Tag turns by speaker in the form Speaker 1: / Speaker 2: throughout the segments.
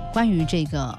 Speaker 1: 关于这个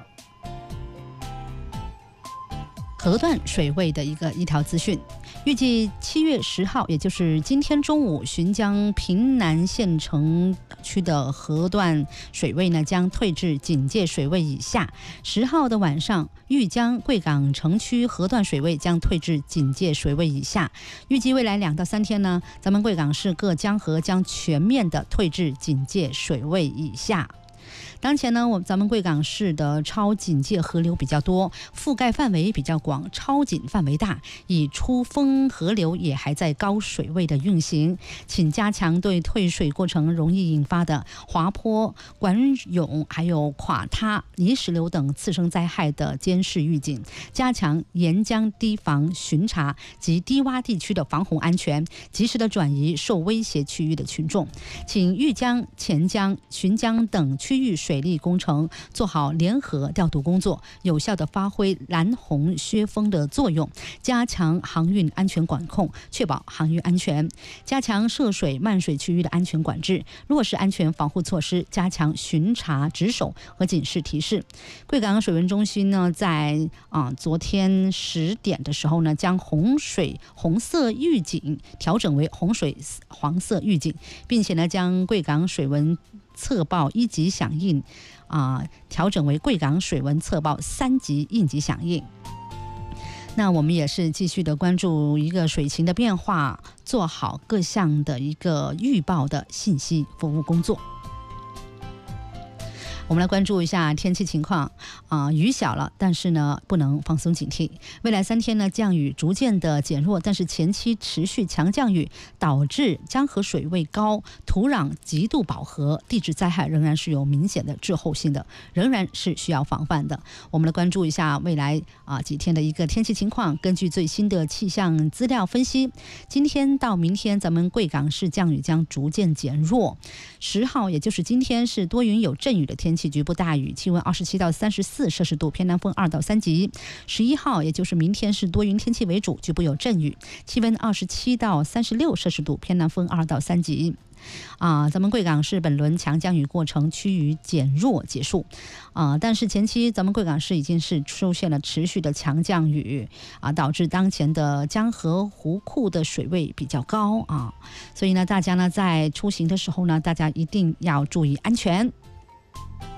Speaker 1: 河段水位的一条资讯。预计7月10号，也就是今天中午，浔江平南县城区的河段水位呢将退至警戒水位以下。10号的晚上，玉江贵港城区河段水位将退至警戒水位以下。预计未来2到3天呢，咱们贵港市各江河将全面的退至警戒水位以下。当前呢，咱们贵港市的超警戒河流比较多，覆盖范围比较广，超警范围大，以出风河流也还在高水位的运行，请加强对退水过程容易引发的滑坡、管涌还有垮塌、泥石流等次生灾害的监视预警，加强沿江堤防巡查及低洼地区的防洪安全，及时的转移受威胁区域的群众，请玉江、钱江、浔江等区域水利工程做好联合调度工作，有效地发挥拦洪削峰的作用，加强航运安全管控，确保航运安全，加强涉水漫水区域的安全管制，落实安全防护措施，加强巡查值守和警示提示。贵港水文中心呢，在昨天10点的时候呢，将洪色预警调整为洪水黄色预警，并且呢，将贵港水文测报1级响应调整为贵港水文测报3级应急响应。那我们也是继续的关注一个水情的变化，做好各项的一个预报的信息服务工作。我们来关注一下天气情况雨小了，但是呢不能放松警惕。未来3天呢，降雨逐渐的减弱，但是前期持续强降雨导致江河水位高，土壤极度饱和，地质灾害仍然是有明显的滞后性的，仍然是需要防范的。我们来关注一下未来几天的一个天气情况。根据最新的气象资料分析，今天到明天咱们贵港市降雨将逐渐减弱。10号也就是今天是多云有阵雨的天气，局部大雨，气温27到34摄氏度，偏南风2到3级。11号也就是明天是多云天气为主，局部有阵雨，气温27到36摄氏度，偏南风2到3级。咱们贵港市本轮强降雨过程趋于减弱结束但是前期咱们贵港市已经是出现了持续的强降雨导致当前的江河湖库的水位比较高所以呢，大家呢在出行的时候呢，大家一定要注意安全。